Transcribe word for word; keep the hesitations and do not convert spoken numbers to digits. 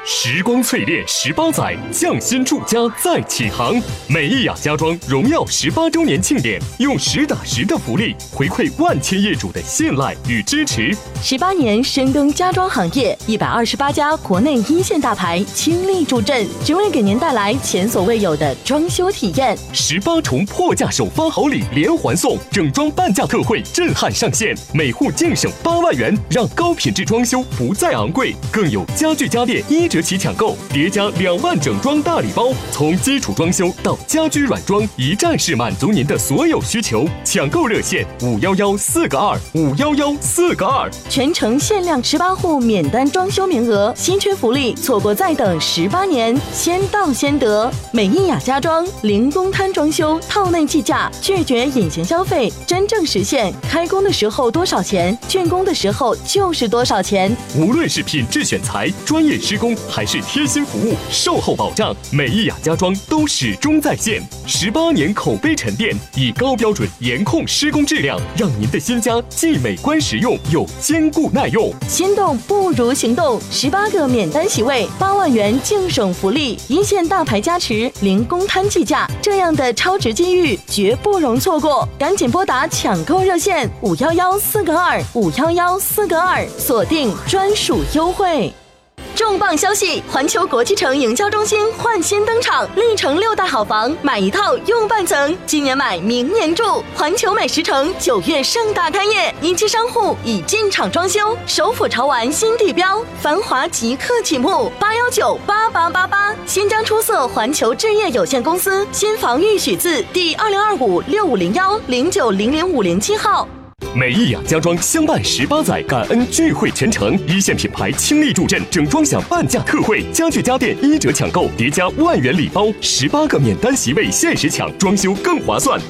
时光淬炼十八载，匠心铸家再起航。美意雅家装荣耀十八周年庆典，用实打实的福利回馈万千业主的信赖与支持。 十八年深耕家装行业，一百二十八家国内一线大牌倾力助阵，只为给您带来前所未有的装修体验。 十八重破价首发好礼连环送，整装半价特惠震撼上线，每户净省八万元，让高品质装修不再昂贵。更有家具家电一折起抢购，叠加两万整装大礼包，从基础装修到家居软装，一站式满足您的所有需求。抢购热线五幺幺四个二五幺幺四个二， 全程限量十八户免单装修名额，稀缺福利，错过再等十八年，先到先得。美意雅家装零公摊装修，套内计价，拒绝隐形消费，真正实现开工的时候多少钱，竣工的时候就是多少钱。 无论是品质选材、专业施工，还是贴心服务、售后保障，美意雅家装都始终在线。十八年口碑沉淀，以高标准严控施工质量，让您的新家既美观实用又坚固耐用。 心动不如行动，十八个免单席位，八万元净省福利，一线大牌加持，零公摊计价，这样的超值机遇绝不容错过！赶紧拨打抢购热线五幺幺四个二五幺幺四个二，锁定专属优惠。重磅消息！环球国际城营销中心焕新登场，历城六大好房，买一套用半层，今年买明年住。环球美食城九月盛大开业，一期商户已进场装修，首府潮玩新地标，繁华即刻启幕。八幺九八八八八，新疆出色环球置业有限公司新房预许字第二零二五六五零幺零九零零五零七号。 美意雅家装相伴十八载，感恩聚会全程，一线品牌倾力助阵，整装享半价特惠，家具家电一折抢购，叠加万元礼包，十八个免单席位限时抢，装修更划算。